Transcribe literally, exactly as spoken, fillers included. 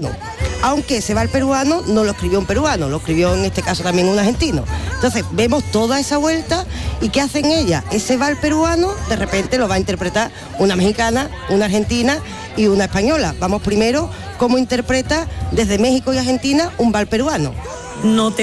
peruano. Aunque ese vals peruano no lo escribió un peruano, lo escribió en este caso también un argentino. Entonces vemos toda esa vuelta y ¿qué hacen ellas? Ese vals peruano de repente lo va a interpretar una mexicana, una argentina y una española. Vamos primero cómo interpreta desde México y Argentina un vals peruano. No te